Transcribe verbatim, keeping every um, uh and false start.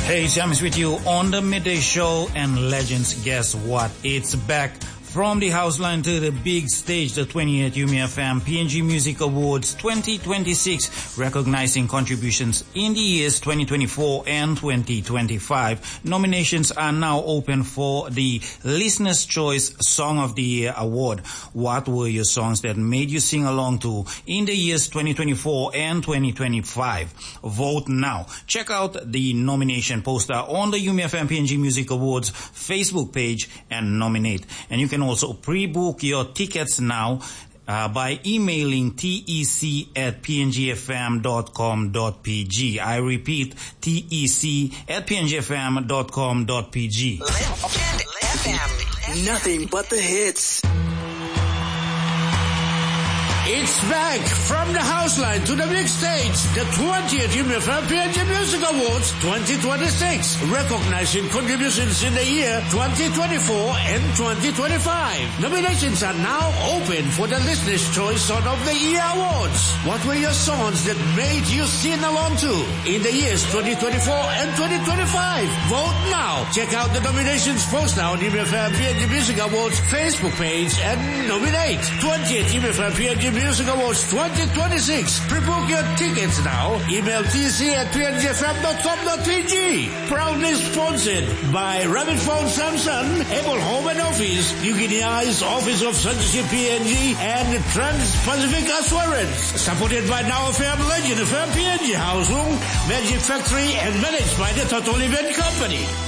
Hey, James with you on the Midday Show, and legends, guess what? It's back. From the house line to the big stage, the twentieth U M F M P N G Music Awards twenty twenty-six, recognizing contributions in the years twenty twenty-four and twenty twenty-five. Nominations are now open for the Listener's Choice Song of the Year Award. What were your songs that made you sing along to in the years twenty twenty-four and twenty twenty-five? Vote now. Check out the nomination poster on the U M F M P N G Music Awards Facebook page and nominate. And you can also pre-book your tickets now uh, by emailing tec at pngfm dot com dot pg. I repeat, tec at pngfm dot com dot pg. Legend F M. Nothing but the hits. It's back from the house line to the big stage, the twentieth U M F M P N G Music Awards twenty twenty-six, recognizing contributions in the year twenty twenty-four and twenty twenty-five. Nominations are now open for the Listener's Choice Song of the Year Awards. What were your songs that made you sing along to in the years twenty twenty-four and twenty twenty-five? Vote now. Check out the nominations poster on U M F M P N G Music Awards Facebook page and nominate. twentieth U M F M P N G Music Awards twenty twenty-six. Pre-book your tickets now. Email tc at pngfm dot com dot pg. Proudly sponsored by Rabbit Phone Samsung, Apple Home and Office, New Guinea Eyes Office of Censorship P N G, and Trans-Pacific Assurance. Supported by Now F M Legend F M P N G House Room, Magic Factory, and managed by the Total Event Company.